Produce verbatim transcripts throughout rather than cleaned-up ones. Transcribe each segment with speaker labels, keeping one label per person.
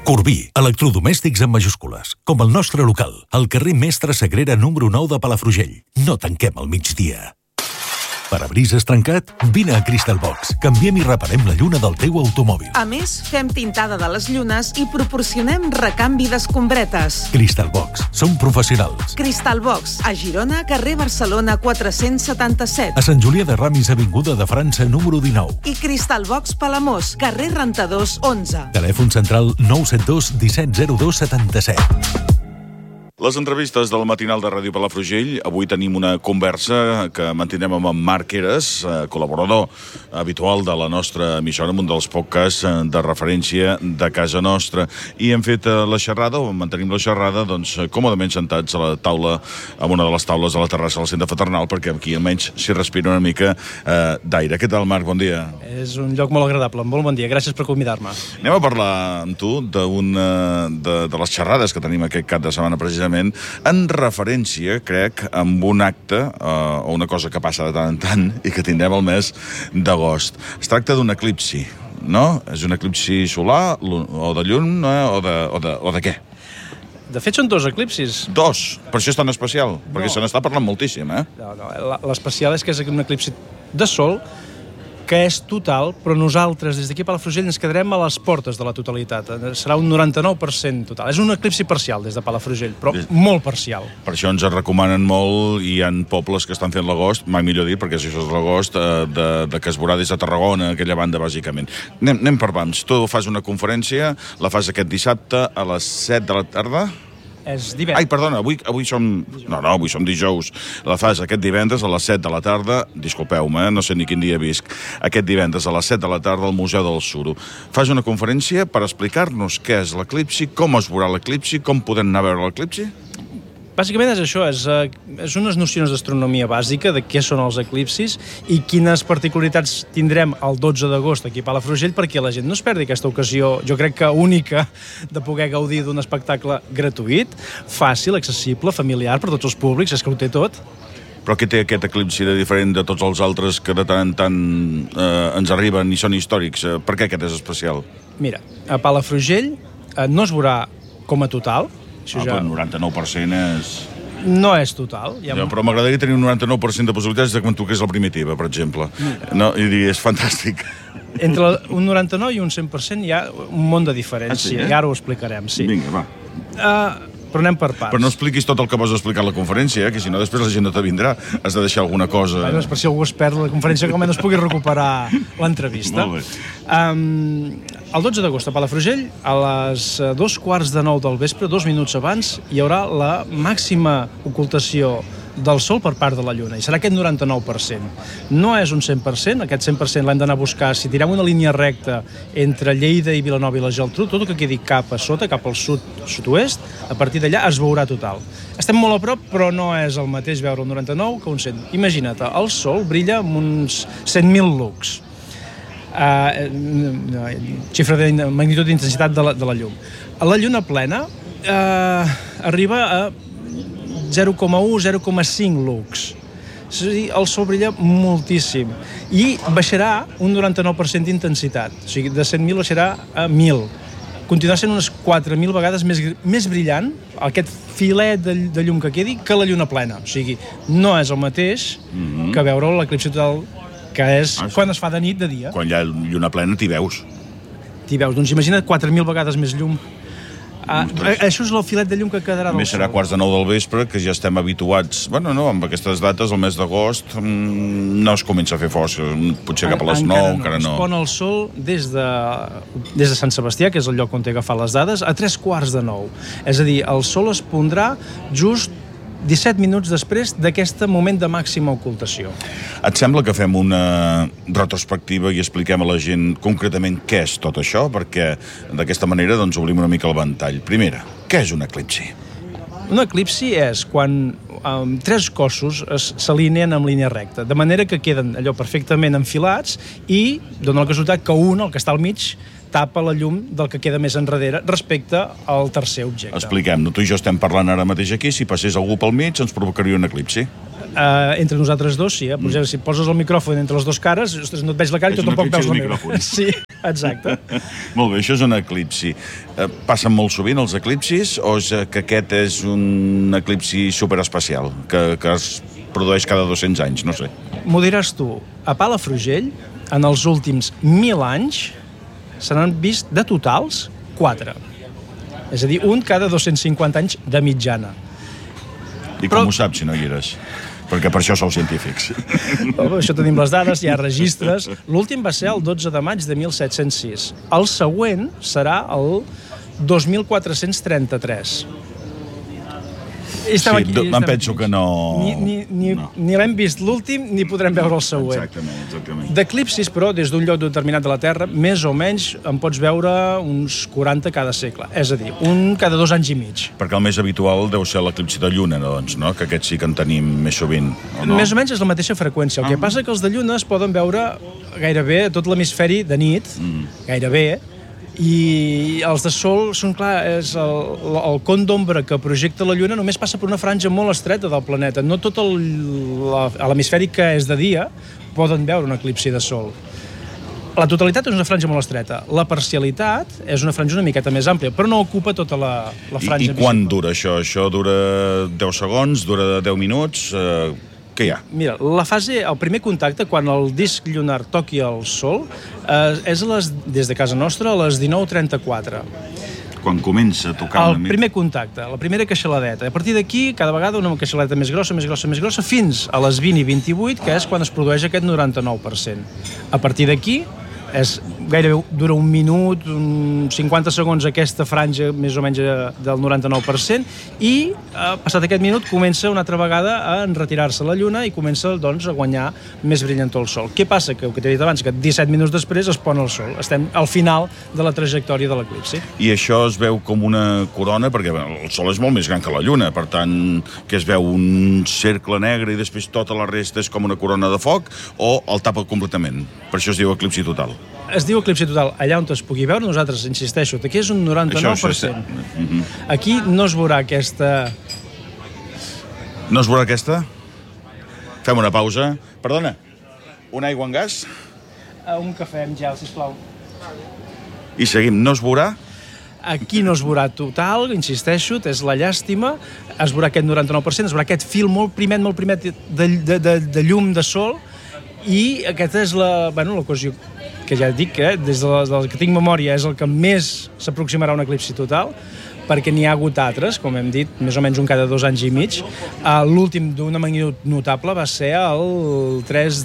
Speaker 1: Corbí, electrodomèstics en majúscules, com el nostre local, al carrer Mestre Sagrera número nou de Palafrugell. No tanquem al migdia. Parabrises trencat? Vine a Crystal Box. Canviem i reparem la lluna del teu automòbil.
Speaker 2: A més, fem tintada de les llunes i proporcionem recanvi d'escombretes.
Speaker 1: Crystal Box. Som professionals.
Speaker 2: Crystal Box, a Girona, carrer Barcelona quatre-cents setanta-set.
Speaker 1: A Sant Julià de Ramis, avinguda de França, número dinou.
Speaker 2: I Crystal Box Palamós, carrer Rentadors onze.
Speaker 1: Telèfon central nou set dos disset zero dos setanta-set.
Speaker 3: Les entrevistes del matinal de Ràdio Palafrugell. Avui tenim una conversa que mantindrem amb en Marc Heras, col·laborador habitual de la nostra emissora, amb un dels podcasts de referència de casa nostra. I hem fet la xerrada, o mantenim la xerrada, doncs, còmodament sentats a la taula, amb una de les taules de la terrassa del centre Fraternal, perquè aquí almenys s'hi respira una mica eh, d'aire. Què tal, Marc? Bon dia.
Speaker 4: És un lloc molt agradable. Molt bon dia. Gràcies per convidar-me.
Speaker 3: Anem a parlar amb tu d'una de, de les xerrades que tenim aquest cap de setmana, precisament, en referència, crec, amb un acte eh, o una cosa que passa de tant en tant i que tindrem el mes d'agost. Es tracta d'un eclipsi, no? És un eclipsi solar o de llum, no? o, de, o, de, o de què?
Speaker 4: De fet, són dos eclipsis.
Speaker 3: Dos? Per això és tan especial?
Speaker 4: No.
Speaker 3: Perquè se n'està parlant moltíssim, eh?
Speaker 4: No, no. L'especial és que és un eclipsi de sol que és total, però nosaltres, des d'aquí a Palafrugell, ens quedarem a les portes de la totalitat. Serà un noranta-nou per cent total. És un eclipsi parcial des de Palafrugell, però des... molt parcial.
Speaker 3: Per això ens recomanen molt, i hi ha pobles que estan fent l'agost, mai millor dir, perquè si això és l'agost, eh, de, de que es veurà des de Tarragona, aquella banda, bàsicament. Anem, anem per bams. Tu fas una conferència, la fas aquest dissabte a les set de la tarda...
Speaker 4: És divendres.
Speaker 3: Ai, perdona, avui, avui som... No, no, avui som dijous. La fas aquest divendres a les set de la tarda, disculpeu-me, eh? No sé ni quin dia visc, aquest divendres a les set de la tarda al Museu del Suro. Fas una conferència per explicar-nos què és l'eclipsi, com es veurà l'eclipsi, com podem anar a veure l'eclipsi?
Speaker 4: Bàsicament és això, és, és unes nocions d'astronomia bàsica de què són els eclipsis i quines particularitats tindrem el dotze d'agost aquí a Palafrugell perquè la gent no es perdi aquesta ocasió, jo crec que única, de poder gaudir d'un espectacle gratuït, fàcil, accessible, familiar per tots els públics, és que ho té tot.
Speaker 3: Però què té aquest eclipsi de diferent de tots els altres que de tant en tant eh, ens arriben i són històrics? Per què aquest és especial?
Speaker 4: Mira, a Palafrugell eh, no es veurà com a total.
Speaker 3: Ah, ja... però el noranta-nou per cent és...
Speaker 4: No és total. Ha...
Speaker 3: Ja, però m'agradaria tenir un noranta-nou per cent de possibilitats de que em toqués la primitiva, per exemple. No, i dir, és fantàstic.
Speaker 4: Entre un noranta-nou i un cent per cent hi ha un món de diferència. Ah, sí, eh? I ara ho explicarem, sí.
Speaker 3: Vinga, va.
Speaker 4: Uh, però anem per parts.
Speaker 3: Però no expliquis tot el que vols explicar a la conferència, eh? Que si no després la gent no te vindrà. Has de deixar alguna cosa...
Speaker 4: Bueno, és per si algú es perd la conferència, que almenys es pugui recuperar l'entrevista.
Speaker 3: Molt bé.
Speaker 4: Um, el dotze d'agost a Palafrugell, a les dos quarts de nou del vespre, dos minuts abans, hi haurà la màxima ocultació del Sol per part de la Lluna, i serà aquest noranta-nou per cent. No és un cent per cent, aquest cent per cent l'hem d'anar a buscar. Si tirem una línia recta entre Lleida i Vilanova i la Geltrú, tot el que quedi cap a sota, cap al sud, sud-oest, a partir d'allà es veurà total. Estem molt a prop, però no és el mateix veure un noranta-nou que un cent. Imagina't, el Sol brilla amb uns cent mil lux. Uh, xifra de magnitud d'intensitat de, la, de la llum. A la lluna plena uh, arriba a zero coma un, zero coma cinc lux. És a dir, el Sol brilla moltíssim. I baixarà un noranta-nou per cent d'intensitat. O sigui, de cent mil baixarà a mil. Continuarà sent unes quatre mil vegades més, més brillant, aquest filet de, de llum que quedi, que la lluna plena. O sigui, no és el mateix mm-hmm. que veure l'eclipsi total, que és ah, quan es fa de nit, de dia.
Speaker 3: Quan hi ha lluna plena t'hi veus.
Speaker 4: T'hi veus. Doncs imagina't quatre mil vegades més llum. Ah, això és el filet de llum que quedarà del
Speaker 3: Sol. Més serà quarts de nou del vespre, que ja estem habituats. Bueno, no, amb aquestes dates, el mes d'agost, no es comença a fer fosc. Potser cap a les nou, encara no.
Speaker 4: Es pon el sol des de, des de Sant Sebastià, que és el lloc on té que agafar les dades, a tres quarts de nou. És a dir, el sol es pondrà just disset minuts després d'aquest moment de màxima ocultació.
Speaker 3: Et sembla que fem una retrospectiva i expliquem a la gent concretament què és tot això? Perquè d'aquesta manera doncs, obrim una mica el ventall. Primera, què és un eclipsi?
Speaker 4: Un eclipsi és quan um, tres cossos s'alineen en línia recta, de manera que queden allò perfectament enfilats i dona el resultat que un, el que està al mig, tapa la llum del que queda més enrere respecte al tercer objecte.
Speaker 3: Expliquem-nos, tu i jo estem parlant ara mateix aquí, si passés algú pel mig ens provocaria un eclipsi.
Speaker 4: Uh, entre nosaltres dos, sí. Eh? Per exemple, si poses el micròfon entre les dues cares, ostres, no et veig la cara i tu tampoc veus la meva. Sí, exacte.
Speaker 3: Molt bé, això és un eclipsi. Uh, passen molt sovint els eclipsis o és que aquest és un eclipsi superespecial, que, que es produeix cada dos-cents anys, no sé.
Speaker 4: M'ho diràs tu. A Palafrugell, en els últims mil anys, se n'han vist de totals quatre. És a dir, un cada dos-cents cinquanta anys de mitjana.
Speaker 3: I com Però... ho saps, si no hi eres? Perquè per això sou científics.
Speaker 4: Oh, això tenim les dades, hi ha registres. L'últim va ser el dotze de maig de mil set-cents sis. El següent serà el dos mil quatre-cents trenta-tres.
Speaker 3: Sí, aquí, me'n penso aquí. que no...
Speaker 4: Ni, ni, ni, no. ni l'hem vist l'últim, ni podrem veure el següent.
Speaker 3: Exactament, exactament.
Speaker 4: D'eclipsis, però, des d'un lloc determinat de la Terra, més o menys en pots veure uns quaranta cada segle. És a dir, un cada dos anys i mig.
Speaker 3: Perquè el més habitual deu ser l'eclipsi de lluna, doncs, no? Que aquest sí que en tenim més sovint, o no?
Speaker 4: Més o menys és la mateixa freqüència. El ah. que passa que els de lluna es poden veure gairebé tot l'hemisferi de nit, mm. gairebé, i els de sol són, clar, és el, el con d'ombra que projecta la Lluna només passa per una franja molt estreta del planeta. No tot l'hemisferi que és de dia poden veure un eclipsi de sol. La totalitat és una franja molt estreta. La parcialitat és una franja una miqueta més àmplia, però no ocupa tota la, la franja.
Speaker 3: I, i quan dura això? Això dura deu segons? Dura deu minuts? Eh, què hi ha?
Speaker 4: Mira, la fase, el primer contacte, quan el disc lunar toqui el Sol, eh, és a les, des de casa nostra a les dinou trenta-quatre.
Speaker 3: Quan comença a tocar
Speaker 4: el
Speaker 3: una mica...
Speaker 4: primer contacte, la primera queixaladeta. A partir d'aquí, cada vegada una queixaladeta més grossa, més grossa, més grossa, fins a les vint i vint-i-vuit, que és quan es produeix aquest noranta-nou per cent. A partir d'aquí, és, gairebé dura un minut, un cinquanta segons aquesta franja més o menys del noranta-nou per cent, i eh, passat aquest minut comença una altra vegada a enretirar-se la Lluna i comença doncs, a guanyar més brillantor el Sol. Què passa? Que el que t'he dit abans, que disset minuts després es pon el Sol. Estem al final de la trajectòria de l'eclipsi.
Speaker 3: I això es veu com una corona, perquè el Sol és molt més gran que la Lluna, per tant, que es veu un cercle negre i després tota la resta és com una corona de foc, o el tapa completament? Per això es diu eclipsi total.
Speaker 4: Es diu eclipsi total. Allà on es pugui veure, nosaltres, insisteixo, aquí és un noranta-nou per cent.
Speaker 3: Mm-hmm.
Speaker 4: Aquí no es veurà aquesta...
Speaker 3: No es veurà aquesta? Fem una pausa. Perdona, una aigua en gas?
Speaker 4: Uh, un cafè amb gel, sisplau.
Speaker 3: I seguim. No es veurà?
Speaker 4: Aquí no es veurà total, insisteixo, és la llàstima. Es veurà aquest noranta-nou per cent, es veurà aquest fil molt primet, molt primet de, de, de, de llum de sol, i aquesta és la, bueno, l'ocasió que ja dic que eh, des de la, del que tinc memòria és el que més s'aproximarà a un eclipsi total, perquè n'hi ha hagut altres, com hem dit, més o menys un cada dos anys i mig. Uh, l'últim d'una magnitud notable va ser el tres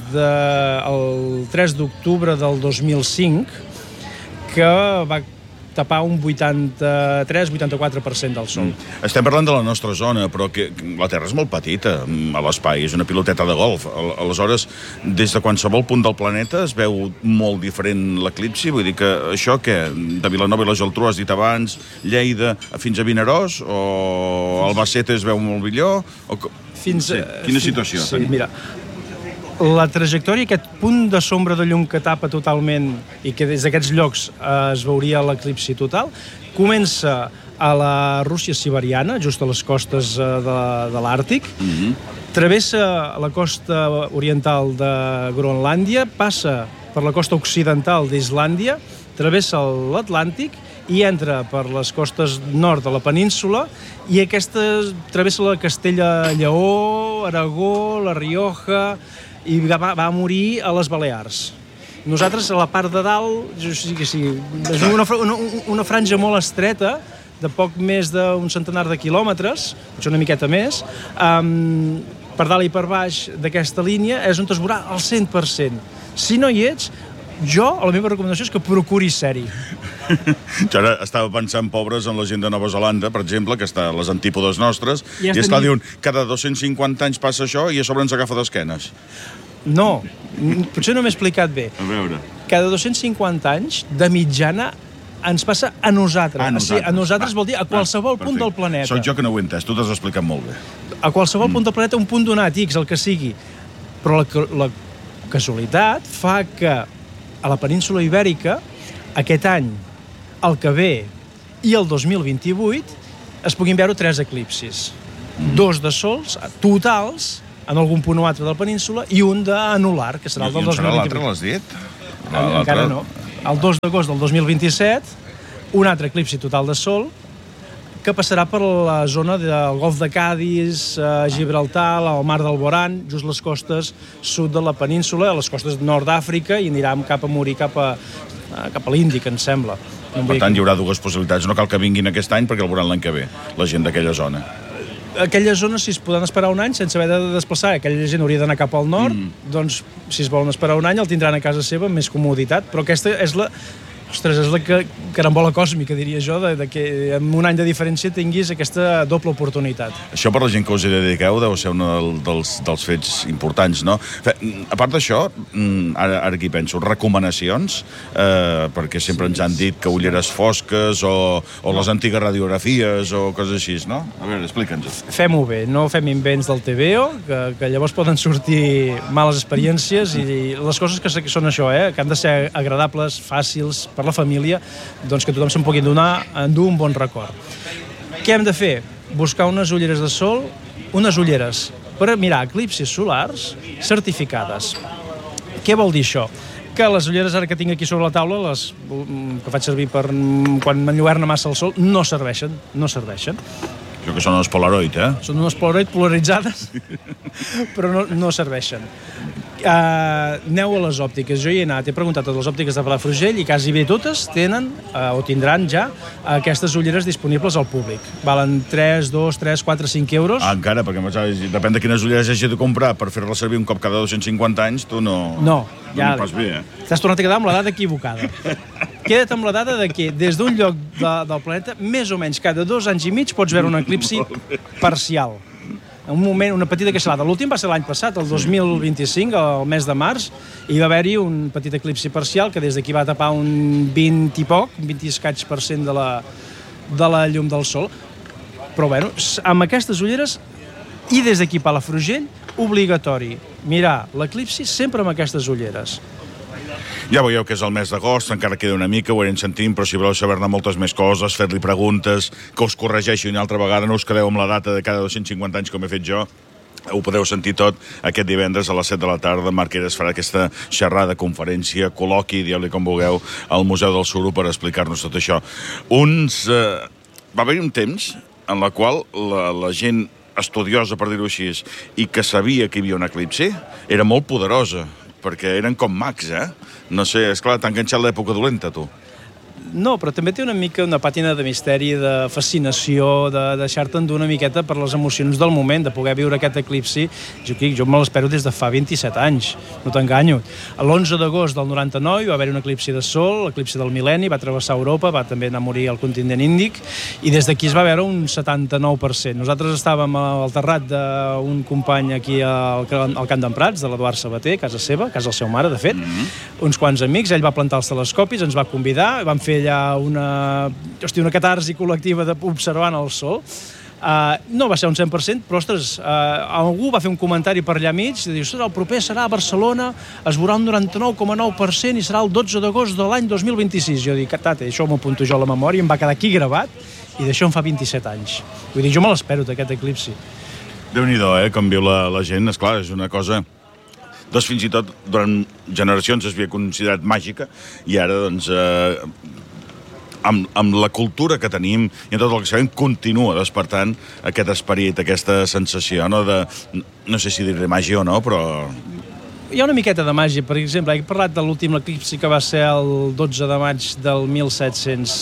Speaker 4: d'octubre del dos mil cinc, que va tapar un vuitanta-tres vuitanta-quatre per cent del Sol.
Speaker 3: Mm. Estem parlant de la nostra zona, però que la Terra és molt petita a l'espai, és una piloteta de golf. Aleshores, des de qualsevol punt del planeta es veu molt diferent l'eclipsi, vull dir que això què? De Vilanova i la Geltrú has dit abans, Lleida fins a Vinaròs, o Albacete es veu molt millor? O...
Speaker 4: Fins a...
Speaker 3: Sí. Quina situació?
Speaker 4: Sí, mira, la trajectòria, aquest punt de sombra de llum que tapa totalment i que des d'aquests llocs eh, es veuria l'eclipsi total, comença a la Rússia siberiana, just a les costes eh, de, de l'Àrtic, mm-hmm. travessa la costa oriental de Groenlàndia, passa per la costa occidental d'Islàndia, travessa l'Atlàntic i entra per les costes nord de la península, i aquesta travessa la Castella-Lleó, Aragó, la Rioja, i va, va morir a les Balears. Nosaltres, a la part de dalt, sí que sí, és una, una, una franja molt estreta, de poc més d'un centenar de quilòmetres, potser una miqueta més, um, per dalt i per baix d'aquesta línia, és on es veurà al cent per cent. Si no hi ets, jo, la meva recomanació és que procuris ser-hi.
Speaker 3: Jo ara estava pensant, pobres, en la gent de Nova Zelanda, per exemple, que està a les antípodes nostres, i, i esclar, diuen, cada dos-cents cinquanta anys passa això i a sobre ens agafa d'esquenes.
Speaker 4: No, potser no m'he explicat bé.
Speaker 3: A veure.
Speaker 4: Cada dos-cents cinquanta anys, de mitjana, ens passa a nosaltres.
Speaker 3: A nosaltres,
Speaker 4: sí, a nosaltres
Speaker 3: va,
Speaker 4: vol dir a qualsevol
Speaker 3: va,
Speaker 4: punt del planeta.
Speaker 3: Soc jo que no ho he entès, tu t'has explicat molt bé.
Speaker 4: A qualsevol mm. punt del planeta, un punt donat, X, el que sigui. Però la, la casualitat fa que a la península Ibèrica, aquest any, el que ve i el dos mil vint-i-vuit, es puguin veure tres eclipsis. Mm. Dos de sols, totals, en algun punt o altre de la península, i un d'anular, que serà el del dos mil vint-i-vuit.
Speaker 3: I on serà l'altre, l'has dit?
Speaker 4: Encara no. El dos d'agost del dos mil vint-i-set, un altre eclipsi total de sol, que passarà per la zona del Golf de Cadis, eh, Gibraltar, el Mar d'Alborán, just les costes sud de la península, les costes nord d'Àfrica, i anirem cap a morir cap a, cap a l'Índic, em sembla.
Speaker 3: No per tant, hi haurà dues possibilitats. No cal que vinguin aquest any perquè el veuran l'any que ve, la gent d'aquella zona.
Speaker 4: Aquella zona, si es poden esperar un any sense haver de desplaçar, aquella gent hauria d'anar cap al nord, mm. doncs, si es volen esperar un any, el tindran a casa seva amb més comoditat. Però aquesta és la... Ostres, és la que, carambola còsmica, diria jo, de, de que en un any de diferència tinguis aquesta doble oportunitat.
Speaker 3: Això per la gent que us hi dediqueu deu ser un dels, dels fets importants, no? A part d'això, ara, ara aquí penso, recomanacions, eh, perquè sempre sí, ens han dit que ulleres fosques o, o no. les antigues radiografies o coses així, no? A veure, explica'ns.
Speaker 4: Fem-ho bé, no fem invents del T V O, que, que llavors poden sortir males experiències, i les coses que són això, eh, que han de ser agradables, fàcils, per la família, doncs que tothom se'n pugui donar, endur un bon record. Què hem de fer? Buscar unes ulleres de sol, unes ulleres per mirar eclipsis solars certificades. Què vol dir això? Que les ulleres ara que tinc aquí sobre la taula, les que faig servir per quan m'enlluerna massa el sol, no serveixen, no serveixen.
Speaker 3: Això que són unes Polaroid, eh?
Speaker 4: Són unes Polaroid polaritzades, però no, no serveixen. Uh, aneu a les òptiques. Jo hi he anat, he preguntat a les òptiques de Palafrugell i quasi bé totes tenen, uh, o tindran ja, uh, aquestes ulleres disponibles al públic. Valen tres, dos, tres, quatre, cinc euros.
Speaker 3: Ah, encara, perquè depèn de quines ulleres hagi de comprar per fer-la servir un cop cada dos-cents cinquanta anys, tu no...
Speaker 4: No,
Speaker 3: ja... No pas bé, eh?
Speaker 4: T'has tornat a quedar amb la data equivocada. Queda't amb la data de que des d'un lloc de, del planeta, més o menys cada dos anys i mig pots veure un eclipsi parcial. En un moment, una petita queixalada. L'últim va ser l'any passat, el dos mil vint-i-cinc, al mes de març, i va haver-hi un petit eclipsi parcial que des d'aquí va tapar un vint i poc, un vint i escaig per cent de la, de la llum del sol. Però, bueno, amb aquestes ulleres, i des d'aquí a Palafrugell, obligatori mirar l'eclipsi sempre amb aquestes ulleres.
Speaker 3: Ja veieu que és el mes d'agost, encara queda una mica, ho anirem sentint, però si voleu saber-ne moltes més coses, fer-li preguntes, que us corregeixi una altra vegada, no us quedeu amb la data de cada dos-cents cinquanta anys com he fet jo, ho podeu sentir tot aquest divendres a les set de la tarda. Marc Heras farà aquesta xerrada, conferència, col·loqui, dieu-li com vulgueu, al Museu del Suro per explicar-nos tot això. Uns... Eh, va haver-hi un temps en la qual la, la gent estudiosa, per dir-ho així, i que sabia que hi havia un eclipsi, era molt poderosa, perquè eren com mags, eh? No sé, esclar, t'ha enganxat l'època dolenta, tu.
Speaker 4: No, però també té una mica una pàtina de misteri, de fascinació, de deixar-te endur una miqueta per les emocions del moment, de poder viure aquest eclipsi. Jo, jo me l'espero des de fa vint-i-set anys, no t'enganyo. L'onze d'agost del noranta-nou hi va haver un eclipsi de sol, l'eclipsi del mil·lenni, va travessar Europa, va també anar a morir al continent índic, i des d'aquí es va veure un setanta-nou per cent. Nosaltres estàvem al terrat d'un company aquí al, al Camp d'en Prats, de l'Eduard Sabater, casa seva, casa del seu mare, de fet, mm-hmm. uns quants amics, ell va plantar els telescopis, ens va convidar, vam fer allà una, hosti, una catarsi col·lectiva d'observant el sol. Uh, no va ser un cent per cent, però, ostres, uh, algú va fer un comentari per allà mig, i diu, el proper serà a Barcelona, es veurà un noranta-nou coma nou per cent i serà el dotze d'agost de l'any dos mil vint-i-sis. Jo dic, tate, això m'ho apunto jo a la memòria, em va quedar aquí gravat, i d'això em fa vint-i-set anys. Vull dir, jo me l'espero, d'aquest eclipsi.
Speaker 3: Déu-n'hi-do, eh, com viu la, la gent, esclar, és una cosa... Doncs fins i tot durant generacions es havia considerat màgica, i ara, doncs, eh, amb, amb la cultura que tenim i amb tot el que sabem, continua despertant aquest esperit, aquesta sensació, no, de, no sé si diré màgia o no, però...
Speaker 4: Hi ha una miqueta de màgia. Per exemple, he parlat de l'últim eclipsi que va ser el dotze de maig del mil set-cents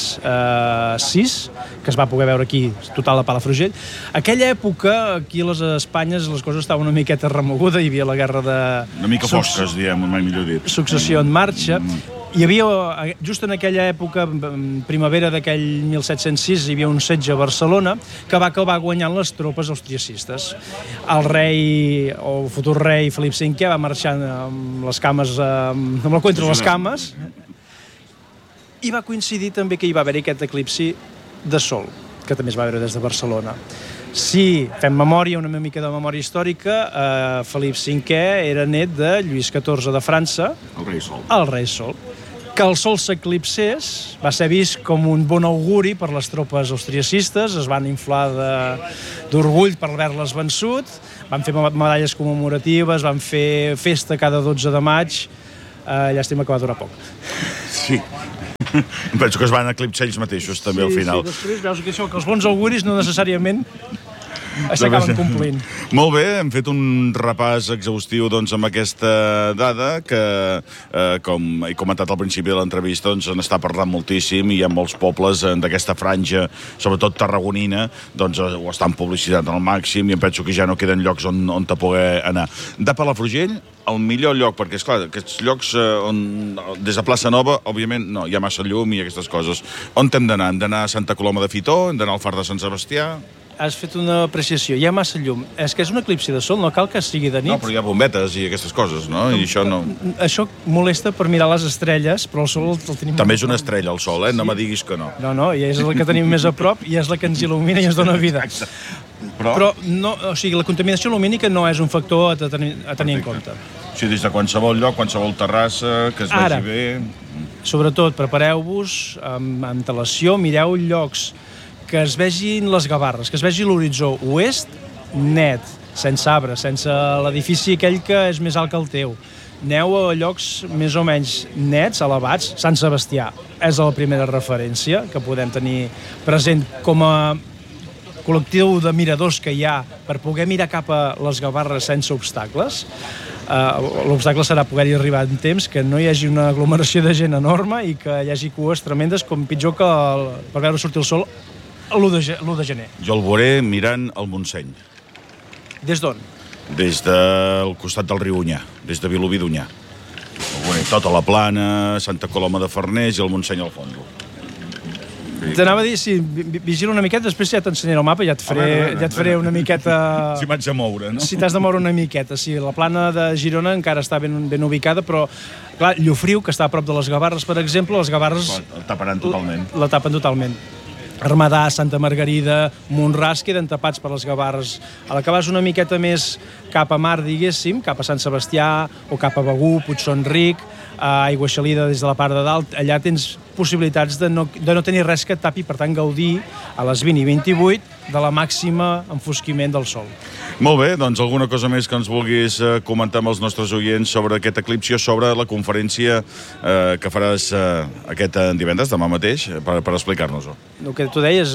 Speaker 4: sis, que es va poder veure aquí, total a Palafrugell. Aquella època, aquí a les Espanyes, les coses estaven una miqueta remoguda, hi havia la guerra de...
Speaker 3: Una mica fosques, diem, mai millor dit.
Speaker 4: Successió en marxa. Hi havia, just en aquella època, primavera d'aquell mil set-cents sis, hi havia un setge a Barcelona que va acabar guanyant les tropes austriacistes. El rei, o el futur rei Felip cinquè, va marxar amb les cames, amb la cua entre les cames, i va coincidir també que hi va haver aquest eclipsi de sol, que també es va veure des de Barcelona. Si fem memòria, una mica de memòria històrica, eh, Felip cinquè era net de Lluís catorze de França,
Speaker 3: el rei Sol.
Speaker 4: El rei Sol, Que el sol s'eclipsés va ser vist com un bon auguri per les tropes austriacistes, es van inflar d'orgull per haver-les vençut, van fer medalles commemoratives, van fer festa cada dotze de maig, eh, llàstima que va durar poc.
Speaker 3: Sí. Penso que es van eclipsar ells mateixos, també,
Speaker 4: sí,
Speaker 3: al final.
Speaker 4: Sí, després veus que, això, que els bons auguris no necessàriament s'acaben complint.
Speaker 3: Molt bé, hem fet un repàs exhaustiu doncs, amb aquesta dada que, eh, com he comentat al principi de l'entrevista, doncs, en està parlant moltíssim i hi ha molts pobles eh, d'aquesta franja, sobretot tarragonina, doncs, eh, ho estan publicitant al màxim i em penso que ja no queden llocs on, on te poder anar. De Palafrugell, el millor lloc, perquè, esclar, aquests llocs eh, on, des de Plaça Nova, òbviament, no, hi ha massa llum i aquestes coses. On hem d'anar? Hem d'anar a Santa Coloma de Fitó? Hem d'anar al Far de Sant Sebastià?
Speaker 4: Has fet una apreciació. Hi ha massa llum. És que és un eclipsi de sol, no cal que sigui de nit.
Speaker 3: No, però hi ha bombetes i aquestes coses, no? I això no...
Speaker 4: Això molesta per mirar les estrelles, però el sol el tenim...
Speaker 3: També és una estrella, el sol, eh? No me diguis que no.
Speaker 4: No, no, i és la que tenim més a prop i és la que ens il·lumina i ens dona vida.
Speaker 3: Però,
Speaker 4: però no, o sigui, la contaminació lumínica no és un factor a tenir, a tenir en compte.
Speaker 3: O sigui, des de qualsevol lloc, qualsevol terrassa, que es
Speaker 4: Ara,
Speaker 3: vegi bé...
Speaker 4: Sobretot, prepareu-vos amb antelació, mireu llocs que es vegin les gavarres, que es vegi l'horitzó oest net, sense arbres, sense l'edifici aquell que és més alt que el teu. Aneu a llocs més o menys nets, elevats. Sant Sebastià és la primera referència que podem tenir present com a col·lectiu de miradors que hi ha per poder mirar cap a les gavarres sense obstacles. Uh, l'obstacle serà poder-hi arribar en temps, que no hi hagi una aglomeració de gent enorme i que hi hagi cues tremendes, com pitjor que el, per veure sortir el sol l'u de gener.
Speaker 3: Jo el veuré mirant el Montseny.
Speaker 4: Des d'on?
Speaker 3: Des del costat del riu Onyar, des de Vilobí d'Onyar. Tota la plana, Santa Coloma de Farners i el Montseny al fons.
Speaker 4: T'anava a dir, sí, vigila una miqueta, després ja t'ensenyaré el mapa i ja et faré, veure, veure, ja et faré una miqueta...
Speaker 3: Si m'haig de moure, no?
Speaker 4: Si t'has de moure una miqueta, sí. La plana de Girona encara està ben, ben ubicada, però, clar, Llofriu, que està a prop de les Gavarres, per exemple, les Gavarres...
Speaker 3: La taparan totalment.
Speaker 4: La, la tapen totalment. Armadà, Santa Margarida, Montràs queden tapats per les Gavarres. A la que vas una miqueta més cap a mar, diguéssim, cap a Sant Sebastià o cap a Begur, Puigson-Ric, a Aiguaxelida des de la part de dalt, allà tens possibilitats de no, de no tenir res que et tapi, per tant gaudir a les vint i vint-i-vuit de la màxima enfosquiment del sol.
Speaker 3: Molt bé, doncs alguna cosa més que ens vulguis eh, comentar amb els nostres oients sobre aquest eclipsi o sobre la conferència eh, que faràs eh, aquest eh, divendres, demà mateix, per, per explicar-nos-ho.
Speaker 4: El que tu deies,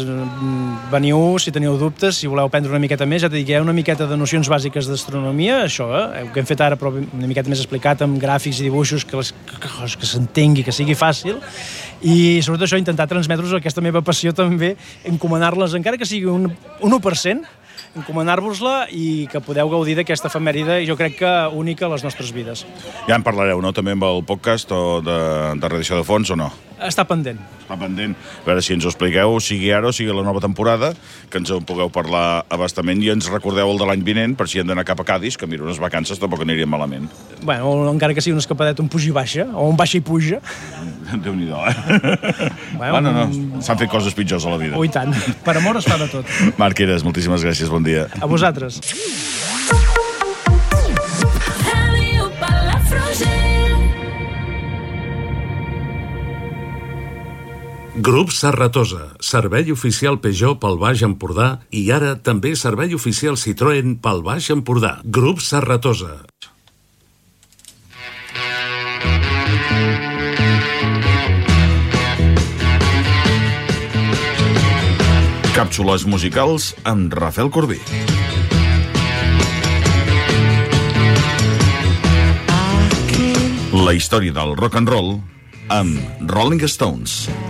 Speaker 4: veniu si teniu dubtes, si voleu aprendre una miqueta més, ja t'he dit que hi ha una miqueta de nocions bàsiques d'astronomia, això, eh, que hem fet ara, però una miqueta més explicat amb gràfics i dibuixos, que, les, que, que, que s'entengui, que sigui fàcil, i sobretot això, intentar transmetre-vos aquesta meva passió també, encomanar-les, encara que sigui un, un u per cent, encomanar-vos-la i que podeu gaudir d'aquesta efemèride, jo crec que única a les nostres vides.
Speaker 3: Ja en parlareu, no?, també amb el podcast o de, de Radiació de Fons, o no?
Speaker 4: Està pendent.
Speaker 3: Està pendent. A veure si ens ho expliqueu, sigui ara o sigui la nova temporada, que ens en pugueu parlar abastament i ens recordeu el de l'any vinent, per si hem d'anar cap a Cadis, que mira, unes vacances tampoc anirien malament.
Speaker 4: Bueno, encara que sigui una escapadeta, un puja i baixa, o un baixa i puja.
Speaker 3: Déu-n'hi-do, eh? Bueno, bueno no, s'han fet coses pitjors a la vida.
Speaker 4: Ui, tant. Per amor es fa de tot.
Speaker 3: Marc Heras, moltíssimes gràcies, bon dia.
Speaker 4: A vosaltres.
Speaker 1: Grup Serratosa, servei oficial Peugeot pel Baix Empordà i ara també servei oficial Citroën pel Baix Empordà. Grup Serratosa.
Speaker 3: Càpsules musicals amb Rafael Corbí. La història del rock and roll amb Rolling Stones.